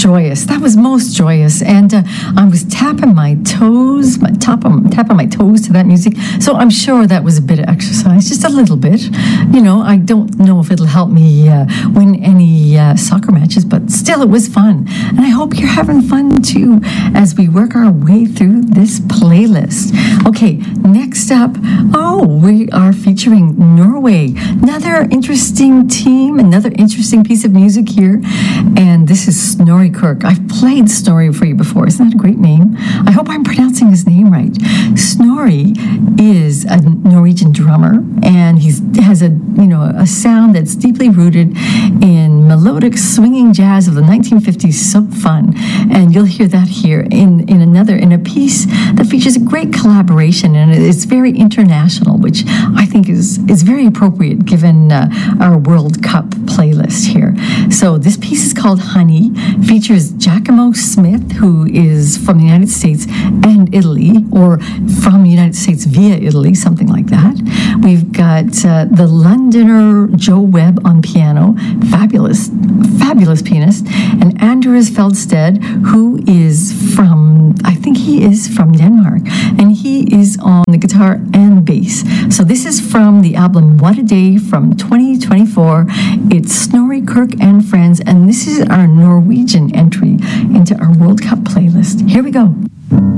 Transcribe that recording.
joyous. That was most joyous. And I was tapping my toes, tapping my toes to that music. So I'm sure that was a bit of exercise, just a little bit. You know, I don't know if it'll help me win any soccer matches, but still it was fun. And I hope you're having fun too as we work our way through this playlist. Okay, next up, we are featuring Norway. Another interesting team, another interesting piece of music here. And this is Snorri Kirk. I've played Snorri for you before. Isn't that a great name? I hope I'm pronouncing his name right. Snorri is a Norwegian drummer, and he has a sound that's deeply rooted in melodic swinging jazz of the 1950s. So fun. And you'll hear that here in a piece that features a great collaboration, and it's very international, which I think is very appropriate given our World Cup playlist here. So this piece is called Honey, features Giacomo Smith, who is from the United States and Italy, or from the United States via Italy, something like that. We've got the Londoner Joe Webb on piano, fabulous pianist, and Anders Feldsted, who is from Denmark, and he is on the guitar and bass. So this is from the album What a Day from 2024. It's Snorri Kirk and Friends, and this is our Norwegian entry into our World Cup playlist. Here we go.